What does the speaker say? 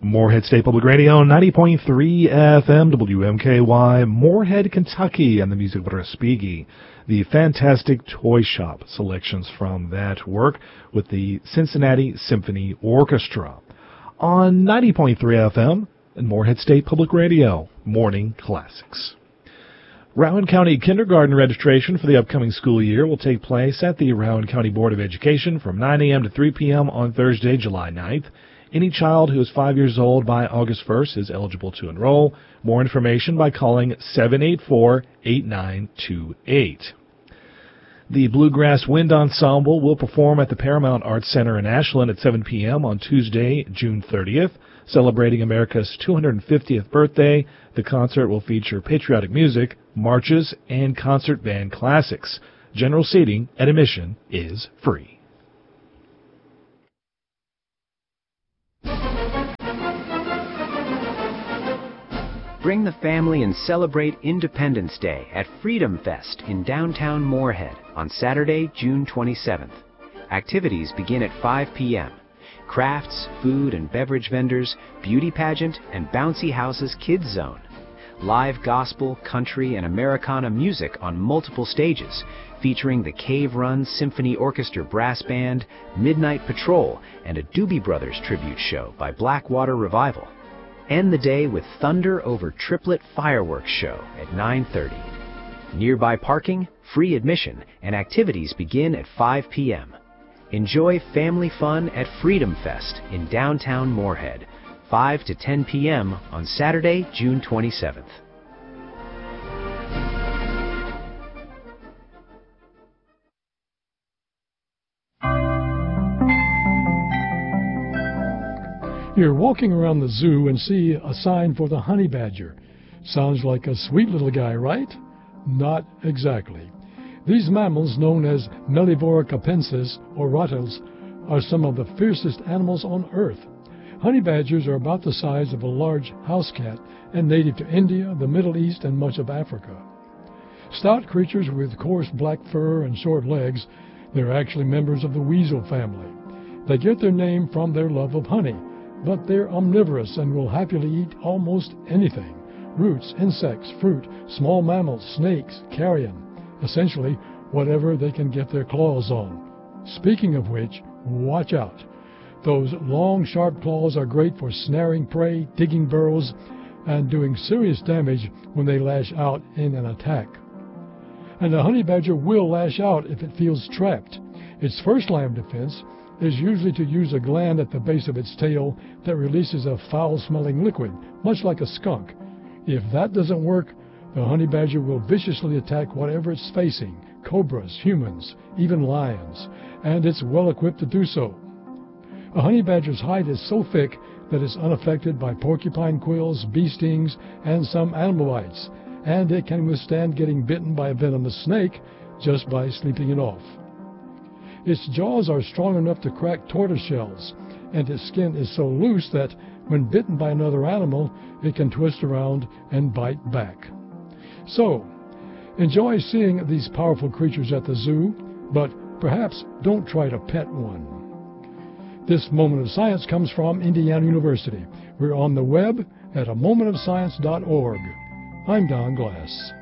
Morehead State Public Radio, 90.3 FM, WMKY, Morehead, Kentucky, and the music by Respighi. The Fantastic Toy Shop selections from that work with the Cincinnati Symphony Orchestra. On 90.3 FM and Morehead State Public Radio, Morning Classics. Rowan County Kindergarten registration for the upcoming school year will take place at the Rowan County Board of Education from 9 a.m. to 3 p.m. on Thursday, July 9th. Any child who is 5 years old by August 1st is eligible to enroll. More information by calling 784-8928. The Bluegrass Wind Ensemble will perform at the Paramount Arts Center in Ashland at 7 p.m. on Tuesday, June 30th. Celebrating America's 250th birthday, the concert will feature patriotic music, marches, and concert band classics. General seating and admission is free. Bring the family and celebrate Independence Day at Freedom Fest in downtown Morehead on Saturday, June 27th. Activities begin at 5 p.m. Crafts, food and beverage vendors, beauty pageant, and Bouncy House's Kids Zone. Live gospel, country, and Americana music on multiple stages, featuring the Cave Run Symphony Orchestra Brass Band, Midnight Patrol, and a Doobie Brothers tribute show by Blackwater Revival. End the day with Thunder Over Triplet Fireworks Show at 9:30. Nearby parking, free admission, and activities begin at 5 p.m. Enjoy family fun at Freedom Fest in downtown Morehead, 5 to 10 p.m. on Saturday, June 27th. You're walking around the zoo and see a sign for the honey badger. Sounds like a sweet little guy, right? Not exactly. These mammals, known as Mellivora capensis, or rattles, are some of the fiercest animals on Earth. Honey badgers are about the size of a large house cat and native to India, the Middle East, and much of Africa. Stout creatures with coarse black fur and short legs, they're actually members of the weasel family. They get their name from their love of honey, but they're omnivorous and will happily eat almost anything: roots, insects, fruit, small mammals, snakes, carrion. Essentially, whatever they can get their claws on. Speaking of which, watch out. Those long, sharp claws are great for snaring prey, digging burrows, and doing serious damage when they lash out in an attack. And a honey badger will lash out if it feels trapped. Its first line of defense is usually to use a gland at the base of its tail that releases a foul-smelling liquid, much like a skunk. If that doesn't work, the honey badger will viciously attack whatever it's facing: cobras, humans, even lions, and it's well equipped to do so. A honey badger's hide is so thick that it's unaffected by porcupine quills, bee stings, and some animal bites, and it can withstand getting bitten by a venomous snake just by sleeping it off. Its jaws are strong enough to crack tortoise shells, and its skin is so loose that when bitten by another animal, it can twist around and bite back. So, enjoy seeing these powerful creatures at the zoo, but perhaps don't try to pet one. This Moment of Science comes from Indiana University. We're on the web at amomentofscience.org. I'm Don Glass.